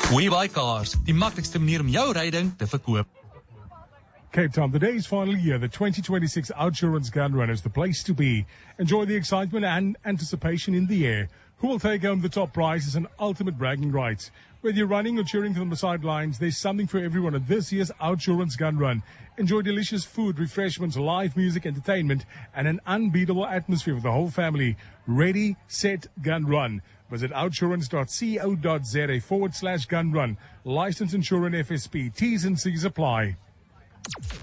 WeBuy Cars, die maklikste manier om jou ryding te verkoop. Cape Town, the day is finally here. The 2026 Outsurance Gun Run is the place to be. Enjoy the excitement and anticipation in the air. Who will take home the top prize is an ultimate bragging rights. Whether you're running or cheering from the sidelines, there's something for everyone at this year's Outsurance Gun Run. Enjoy delicious food, refreshments, live music, entertainment, and an unbeatable atmosphere for the whole family. Ready, set, gun, run. Visit outsurance.co.za/gun run. License, insurance, FSP. T's and C's apply.